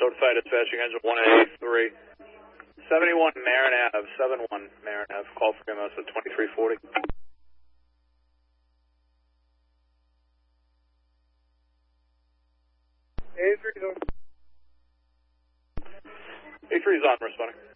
Notified dispatching engine 183. 71 Marin Ave, 71 Marin Ave. Call for EMS at 2340. A3 is on, responding.